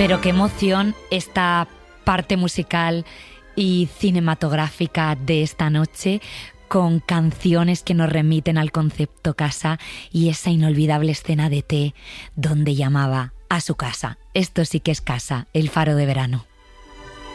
Pero qué emoción esta parte musical y cinematográfica de esta noche, con canciones que nos remiten al concepto casa y esa inolvidable escena de T donde llamaba a su casa. Esto sí que es casa, el faro de verano.